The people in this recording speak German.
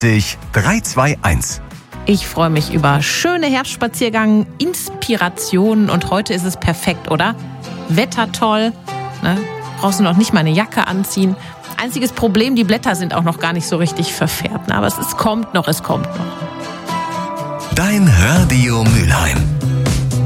321. Ich freue mich über schöne Herbstspaziergänge, Inspirationen und heute ist es perfekt, oder? Wetter toll, ne? Brauchst du noch nicht mal eine Jacke anziehen. Einziges Problem, die Blätter sind auch noch gar nicht so richtig verfärbt, aber es kommt noch. Dein Radio Mülheim.